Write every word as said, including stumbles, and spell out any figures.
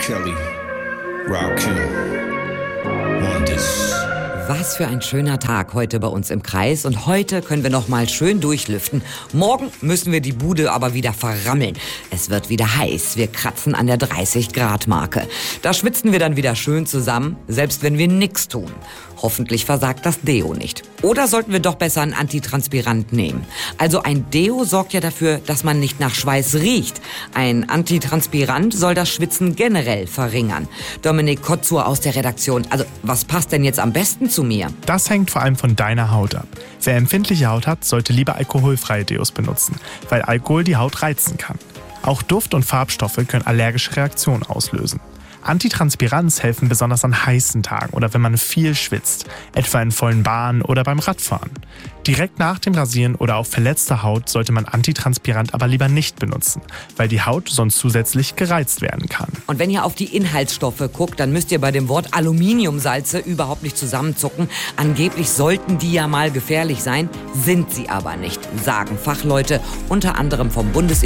Kelly, Rakim, want this. Was für ein schöner Tag heute bei uns im Kreis. Und heute können wir noch mal schön durchlüften. Morgen müssen wir die Bude aber wieder verrammeln. Es wird wieder heiß. Wir kratzen an der dreißig Grad Marke. Da schwitzen wir dann wieder schön zusammen, selbst wenn wir nichts tun. Hoffentlich versagt das Deo nicht. Oder sollten wir doch besser ein Antitranspirant nehmen? Also ein Deo sorgt ja dafür, dass man nicht nach Schweiß riecht. Ein Antitranspirant soll das Schwitzen generell verringern. Dominik Kotzur aus der Redaktion. Also was passt denn jetzt am besten zu mir? Das hängt vor allem von deiner Haut ab. Wer empfindliche Haut hat, sollte lieber alkoholfreie Deos benutzen, weil Alkohol die Haut reizen kann. Auch Duft- und Farbstoffe können allergische Reaktionen auslösen. Antitranspirants helfen besonders an heißen Tagen oder wenn man viel schwitzt, etwa in vollen Bahnen oder beim Radfahren. Direkt nach dem Rasieren oder auf verletzter Haut sollte man Antitranspirant aber lieber nicht benutzen, weil die Haut sonst zusätzlich gereizt werden kann. Und wenn ihr auf die Inhaltsstoffe guckt, dann müsst ihr bei dem Wort Aluminiumsalze überhaupt nicht zusammenzucken. Angeblich sollten die ja mal gefährlich sein, sind sie aber nicht, sagen Fachleute, unter anderem vom Bundes